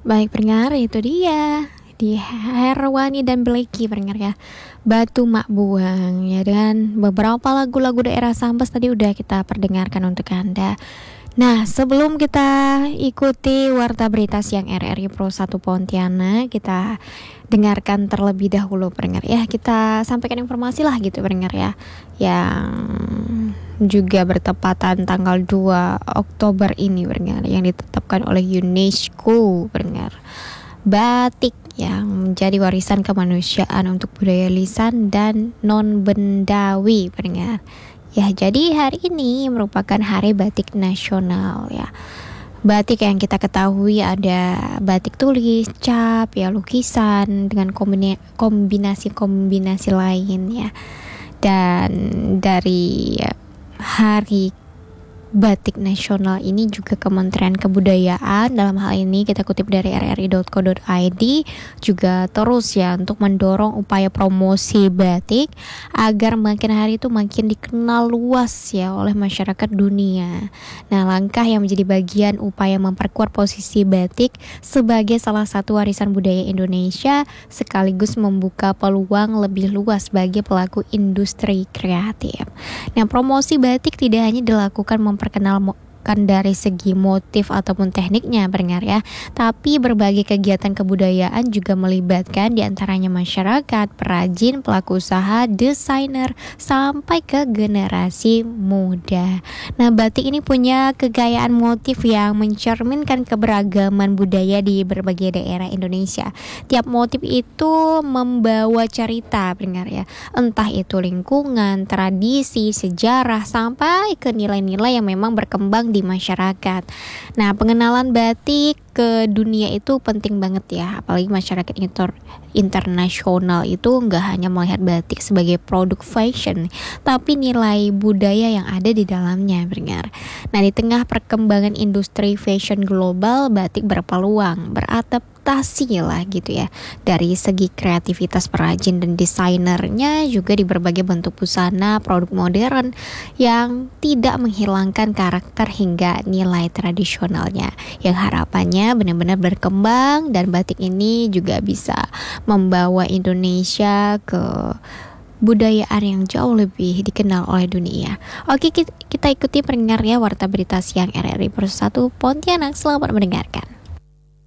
Baik pendengar, itu dia di Herwani dan Blacky pendengar ya, Batu Mak Buang ya, dengan beberapa lagu-lagu daerah Sambas tadi udah kita perdengarkan untuk Anda. Nah, sebelum kita ikuti Warta Berita Siang RRI Pro 1 Pontianak, kita dengarkan terlebih dahulu pendengar ya. Kita sampaikan informasi lah gitu pendengar ya, yang juga bertepatan tanggal 2 Oktober ini pendengar, yang ditetapkan oleh UNESCO pendengar. Batik yang menjadi warisan kemanusiaan untuk budaya lisan dan non-bendawi pendengar. Ya, jadi hari ini merupakan Hari Batik Nasional ya. Batik yang kita ketahui ada batik tulis, cap, ya lukisan dengan kombinasi-kombinasi lain ya. Dan dari Hari Batik Nasional ini juga Kementerian Kebudayaan, dalam hal ini kita kutip dari rri.co.id, juga terus ya untuk mendorong upaya promosi batik agar makin hari itu makin dikenal luas ya oleh masyarakat dunia. Nah, langkah yang menjadi bagian upaya memperkuat posisi batik sebagai salah satu warisan budaya Indonesia sekaligus membuka peluang lebih luas bagi pelaku industri kreatif. Nah, promosi batik tidak hanya dilakukan memperkenalkan dari segi motif ataupun tekniknya pendengar ya, tapi berbagai kegiatan kebudayaan juga melibatkan diantaranya masyarakat, perajin, pelaku usaha, desainer, sampai ke generasi muda. Nah, batik ini punya kegayaan motif yang mencerminkan keberagaman budaya di berbagai daerah Indonesia. Tiap motif itu membawa cerita pendengar ya, entah itu lingkungan, tradisi, sejarah, sampai ke nilai-nilai yang memang berkembang di masyarakat. Nah, pengenalan batik ke dunia itu penting banget ya, apalagi masyarakat internasional itu nggak hanya melihat batik sebagai produk fashion, tapi nilai budaya yang ada di dalamnya pendengar. Nah, di tengah perkembangan industri fashion global, batik berpeluang beradaptasi lah gitu ya, dari segi kreativitas perajin dan desainernya juga di berbagai bentuk busana produk modern yang tidak menghilangkan karakter hingga nilai tradisionalnya, yang harapannya benar-benar berkembang dan batik ini juga bisa membawa Indonesia ke budayaan yang jauh lebih dikenal oleh dunia. Oke, kita ikuti pendengar ya Warta Berita Siang RRI Pro 1 Pontianak. Selamat mendengarkan.